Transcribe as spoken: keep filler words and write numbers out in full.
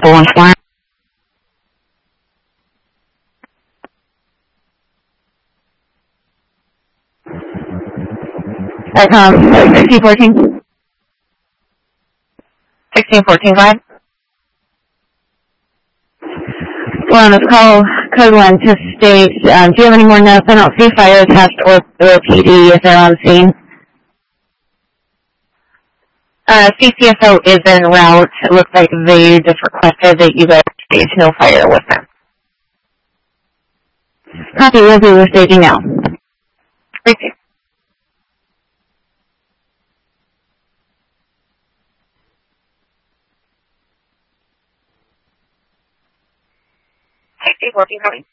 Papa one four. That's um sixteen fourteen. Sixteen fourteen five. Well, on this call, code one to state, um, do you have any more notes? I don't see fire test or, or P D if they're on scene. Uh, C C S O is en route. It looks like they just requested that you guys stage no fire with them. Copy, we'll do the staging now. Thank you. sixteen fourteen, copy.